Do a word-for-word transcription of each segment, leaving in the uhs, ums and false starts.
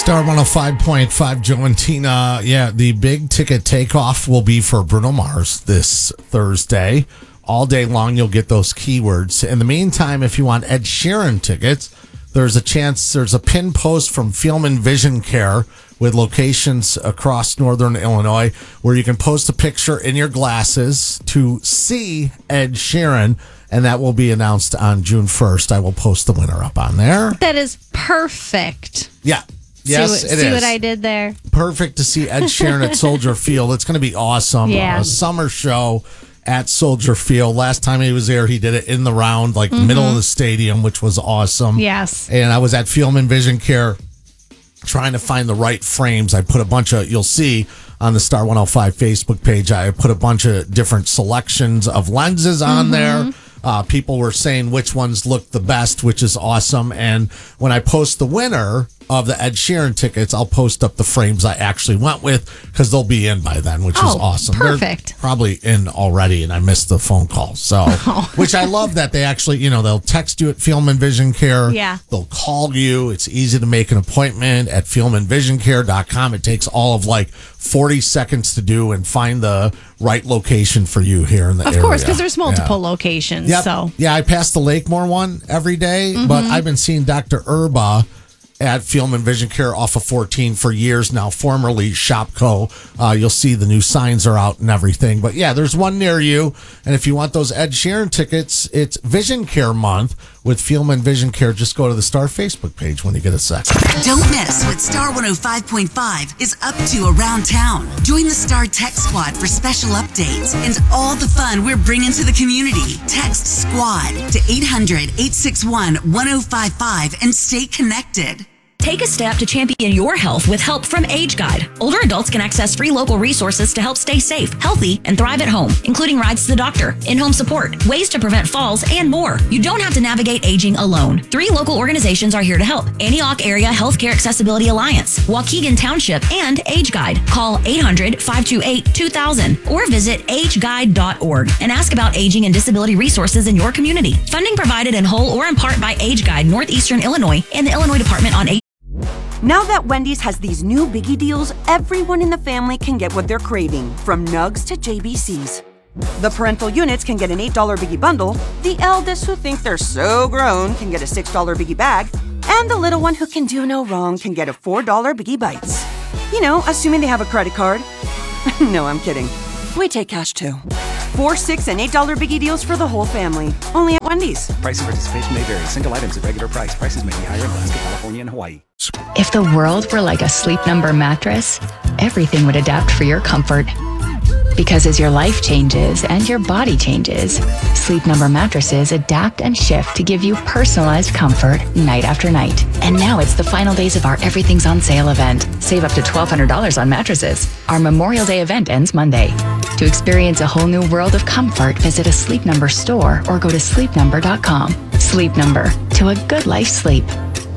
Star one oh five point five, Joe and Tina. Yeah, the big ticket takeoff will be for Bruno Mars this Thursday. All day long, you'll get those keywords. In the meantime, if you want Ed Sheeran tickets, there's a chance, there's a pin post from Fielman Vision Care with locations across northern Illinois where you can post a picture in your glasses to see Ed Sheeran, and that will be announced on June first. I will post the winner up on there. That is perfect. Yeah. Yes, see, it see is. what I did there? Perfect to see Ed Sheeran at Soldier Field. It's going to be awesome. Yeah. A summer show at Soldier Field. Last time he was there, he did it in the round, like mm-hmm. middle of the stadium, which was awesome. Yes. And I was at Fielman Vision Care trying to find the right frames. I put a bunch of, you'll see on the Star one oh five Facebook page, I put a bunch of different selections of lenses on mm-hmm. there. Uh, people were saying which ones looked the best, which is awesome. And when I post the winner of the Ed Sheeran tickets, I'll post up the frames I actually went with because they'll be in by then, which oh, is awesome. Perfect. They're probably in already, and I missed the phone call. So, oh. which I love that they actually, you know, they'll text you at Fielman Vision Care. Yeah. They'll call you. It's easy to make an appointment at fielman vision care dot com. It takes all of like forty seconds to do and find the right location for you here in the of area. Of course, because there's multiple yeah. locations. Yep. So yeah, I pass the Lakemore one every day, mm-hmm. but I've been seeing Doctor Erba at Fielman Vision Care off of fourteen for years now, formerly Shopco. Uh, you'll see the new signs are out and everything. But yeah, there's one near you. And if you want those Ed Sheeran tickets, it's Vision Care Month with Fielman Vision Care. Just go to the Star Facebook page when you get a sec. Don't miss what Star one oh five point five is up to around town. Join the Star Tech Squad for special updates and all the fun we're bringing to the community. Text SQUAD to eight hundred, eight six one, one oh five five and stay connected. Take a step to champion your health with help from Age Guide. Older adults can access free local resources to help stay safe, healthy, and thrive at home, including rides to the doctor, in-home support, ways to prevent falls, and more. You don't have to navigate aging alone. Three local organizations are here to help: Antioch Area Healthcare Accessibility Alliance, Waukegan Township, and Age Guide. Call eight hundred, five two eight, two thousand or visit age guide dot org and ask about aging and disability resources in your community. Funding provided in whole or in part by Age Guide, Northeastern Illinois, and the Illinois Department on Aging. Now that Wendy's has these new biggie deals, everyone in the family can get what they're craving, from nugs to J B Cs. The parental units can get an eight dollar biggie bundle, the eldest who think they're so grown can get a six dollar biggie bag, and the little one who can do no wrong can get a four dollar biggie bites. You know, assuming they have a credit card. No, I'm kidding. We take cash too. Four, six, and eight dollar biggie deals for the whole family. Only at Wendy's. Price and participation may vary. Single items at regular price. Prices may be higher in Alaska, California, and Hawaii. If the world were like a Sleep Number mattress, everything would adapt for your comfort. Because as your life changes and your body changes, Sleep Number mattresses adapt and shift to give you personalized comfort night after night. And now it's the final days of our Everything's on Sale event. Save up to twelve hundred dollars on mattresses. Our Memorial Day event ends Monday. To experience a whole new world of comfort, visit a Sleep Number store or go to sleep number dot com. Sleep Number, to a good life sleep.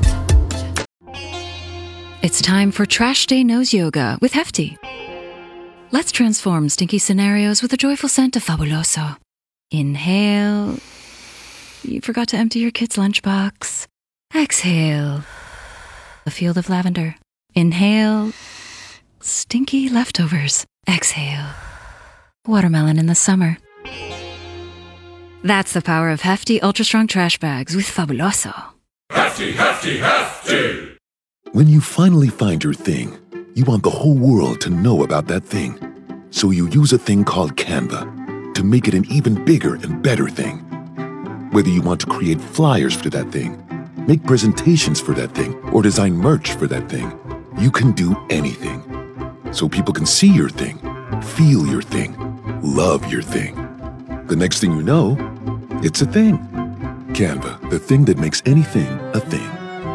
It's time for Trash Day Nose Yoga with Hefty. Let's transform stinky scenarios with a joyful scent of Fabuloso. Inhale. You forgot to empty your kid's lunchbox. Exhale. A field of lavender. Inhale. Stinky leftovers. Exhale. Watermelon in the summer. That's the power of Hefty Ultra Strong Trash Bags with Fabuloso. Hefty, Hefty, Hefty! When you finally find your thing, you want the whole world to know about that thing. So you use a thing called Canva to make it an even bigger and better thing. Whether you want to create flyers for that thing, make presentations for that thing, or design merch for that thing, you can do anything. So people can see your thing, feel your thing, love your thing. The next thing you know, it's a thing. Canva, the thing that makes anything a thing.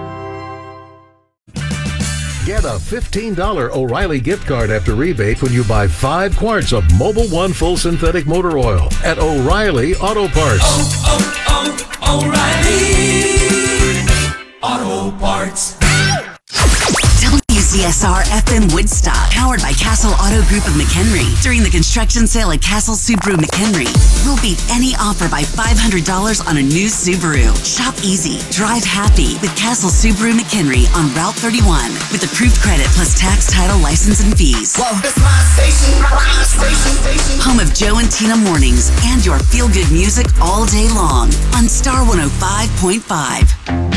Get a fifteen dollars O'Reilly gift card after rebate when you buy five quarts of Mobil One Full Synthetic Motor Oil at O'Reilly Auto Parts. Oh, oh, oh, O'Reilly Auto Parts. Don't use C S R F M Woodstock, powered by Castle Auto Group of McHenry. During the construction sale at Castle Subaru McHenry, we'll beat any offer by five hundred dollars on a new Subaru. Shop easy, drive happy with Castle Subaru McHenry on Route thirty-one with approved credit plus tax, title, license, and fees. Whoa, it's my station, my station. Home of Joe and Tina mornings and your feel-good music all day long on Star one oh five point five.